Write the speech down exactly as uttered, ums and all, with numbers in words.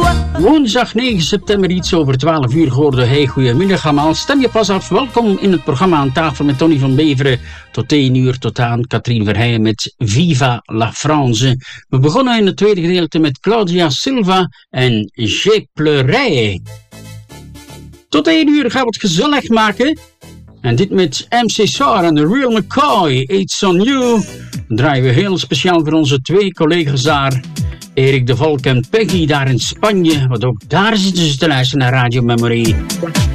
Woensdag negen september, iets over twaalf uur, hoorde hij. Goedemiddag allemaal. Stem je pas af. Welkom in het programma Aan tafel met Tony van Beveren. Tot één uur, tot aan Katrien Verheijen met Viva la France. We begonnen in het tweede gedeelte met Claudia Silva en Je pleurais. Tot één uur gaan we het gezellig maken. En dit met M C Sar en The Real McCoy, It's on You. Dan draaien we heel speciaal voor onze twee collega's daar. Erik de Valk en Peggy daar in Spanje. Want ook daar zitten ze te luisteren naar Radio Memory.